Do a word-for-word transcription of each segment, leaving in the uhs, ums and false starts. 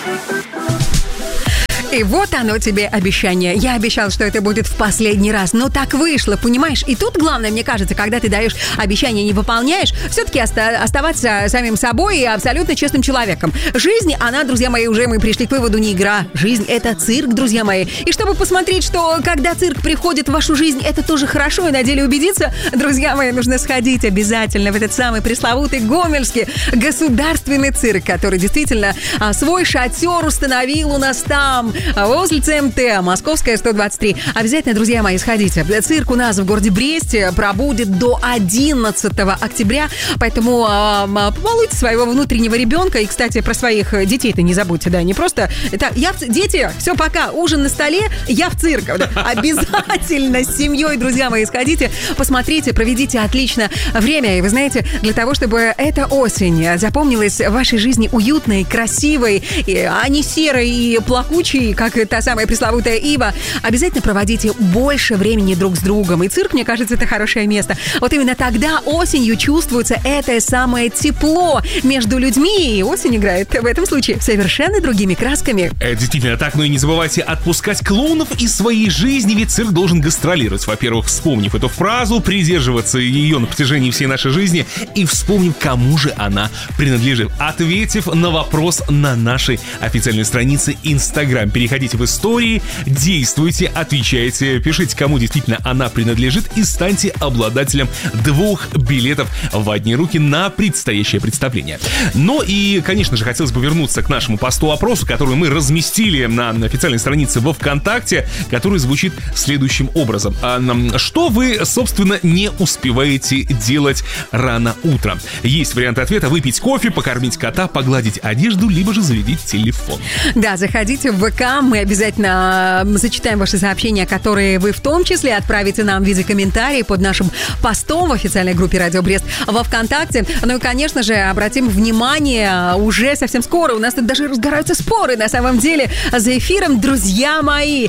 И вот оно тебе обещание. Я обещал, что это будет в последний раз, но так вышло, понимаешь? И тут главное, мне кажется, когда ты даешь обещание и не выполняешь, все-таки оста- оставаться самим собой и абсолютно честным человеком. Жизнь, она, друзья мои, уже мы пришли к выводу, не игра. Жизнь — это цирк, друзья мои. И чтобы посмотреть, что когда цирк приходит в вашу жизнь, это тоже хорошо, и на деле убедиться, друзья мои, нужно сходить обязательно в этот самый пресловутый Гомельский государственный цирк, который действительно а, свой шатер установил у нас там, возле ЦМТ, Московская, сто двадцать три. Обязательно, друзья мои, сходите. Цирк у нас в городе Бресте пробудет до одиннадцатого октября, поэтому э, побалуйте своего внутреннего ребенка. И, кстати, про своих детей-то не забудьте, да, не просто... Это, я в... Дети, все, пока, ужин на столе, я в цирк. Обязательно с семьей, друзья мои, сходите, посмотрите, проведите отлично время. И вы знаете, для того, чтобы эта осень запомнилась в вашей жизни уютной, красивой, а не серой и плакучей, как та самая пресловутая ива, обязательно проводите больше времени друг с другом. И цирк, мне кажется, это хорошее место. Вот именно тогда осенью чувствуется это самое тепло между людьми. И осень играет в этом случае совершенно другими красками. Это действительно так, но и не забывайте отпускать клоунов из своей жизни, ведь цирк должен гастролировать. Во-первых, вспомнив эту фразу, придерживаться ее на протяжении всей нашей жизни и вспомнив, кому же она принадлежит, ответив на вопрос на нашей официальной странице Instagram. Переходите в истории, действуйте, отвечайте, пишите, кому действительно она принадлежит, и станьте обладателем двух билетов в одни руки на предстоящее представление. Ну и, конечно же, хотелось бы вернуться к нашему посту-опросу, который мы разместили на официальной странице во ВКонтакте, который звучит следующим образом. Что вы, собственно, не успеваете делать рано утром? Есть варианты ответа: выпить кофе, покормить кота, погладить одежду, либо же зарядить телефон. Да, заходите в ВК, мы обязательно зачитаем ваши сообщения, которые вы в том числе отправите нам в виде комментариев под нашим постом в официальной группе «Радио Брест» во ВКонтакте. Ну и, конечно же, обратим внимание, уже совсем скоро у нас тут даже разгораются споры, на самом деле, за эфиром, друзья мои.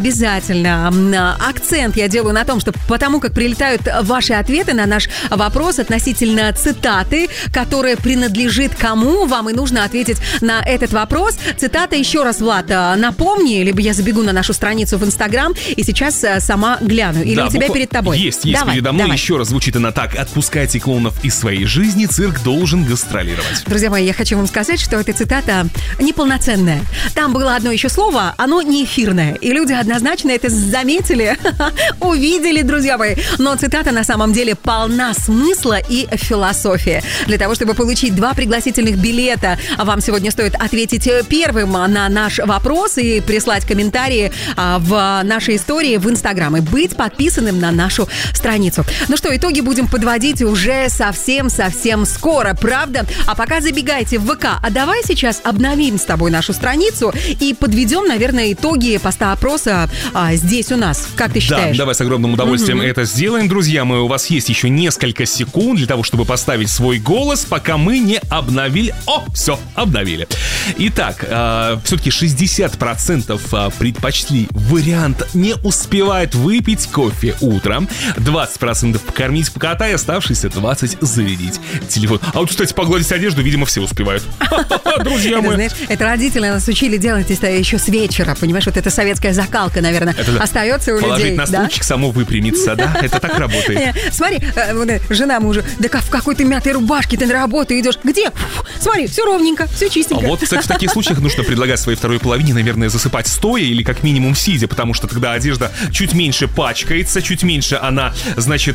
Обязательно акцент я делаю на том, что потому как прилетают ваши ответы на наш вопрос относительно цитаты, которая принадлежит кому, вам и нужно ответить на этот вопрос. Цитата, еще раз, Влад, напомни, либо я забегу на нашу страницу в Инстаграм и сейчас сама гляну. Или да, у тебя букв... перед тобой? Есть, есть давай, передо мной. Давай. Еще раз звучит она так: отпускайте клоунов из своей жизни, цирк должен гастролировать. Друзья мои, я хочу вам сказать, что эта цитата неполноценная. Там было одно еще слово, оно не эфирное. И люди однозначно это заметили, увидели, друзья мои. Но цитата на самом деле полна смысла и философии. Для того, чтобы получить два пригласительных билета, вам сегодня стоит ответить первым на наш вопрос и прислать комментарии в нашей истории в Инстаграм и быть подписанным на нашу страницу. Ну что, итоги будем подводить уже совсем-совсем скоро, правда? А пока забегайте в ВК. А давай сейчас обновим с тобой нашу страницу и подведем, наверное, итоги поста опроса а, здесь у нас. Как ты считаешь? Да, давай с огромным удовольствием mm-hmm. это сделаем, друзья мои. У вас есть еще несколько секунд для того, чтобы поставить свой голос, пока мы не обновили. О, все, обновили. Итак, э, все-таки шестьдесят процентов предпочли вариант «не успевает выпить кофе утром», двадцать процентов покормить кота и оставшиеся двадцать процентов зарядить телефон. А вот, кстати, погладить одежду, видимо, все успевают. Друзья мои. Это родители нас учили делать еще с вечера, понимаешь? Вот эта советская закалка, наверное, остается у людей. Положить на стульчик, само выпрямиться, да? Это так работает. Смотри, жена мужа, да в какой ты мятой рубашке ты на работу идешь. Где? Смотри, все ровненько, все чистенько. Вот, кстати, в таких случаях нужно предлагать своей второй половине, наверное, засыпать стоя или как минимум сидя, потому что тогда одежда чуть меньше пачкается, чуть меньше она, значит,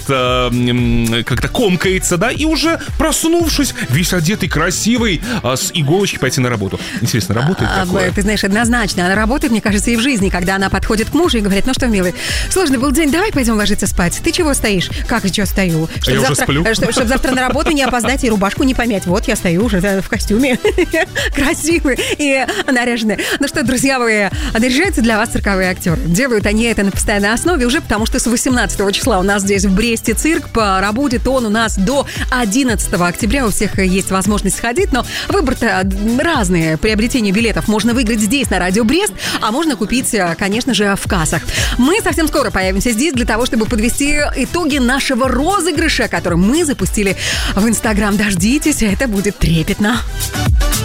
э, как-то комкается, да, и уже проснувшись, весь одетый, красивый, э, с иголочки пойти на работу. Интересно, работает а, такое? Ты знаешь, однозначно. Она работает, мне кажется, и в жизни, когда она подходит к мужу и говорит: ну что, милый, сложный был день, давай пойдем ложиться спать. Ты чего стоишь? Как я что стою? Чтоб я завтра, уже сплю. Чтобы, чтобы завтра на работу не опоздать и рубашку не помять. Вот я стою уже в костюме, красивый и наряженный. Ну что, друзья мои, наряжаются для вас цирковые актеры. Делают они это на постоянной основе уже, потому что с восемнадцатого числа у нас здесь в Бресте цирк. Поработает он у нас до одиннадцатого октября. У всех есть возможность сходить, но выбор-то разные. Приобретение билетов можно выиграть здесь, на Радио Брест, а можно купить, конечно же, в кассах. Мы совсем скоро появимся здесь для того, чтобы подвести итоги нашего розыгрыша, который мы запустили в Инстаграм. Дождитесь, это будет трепетно.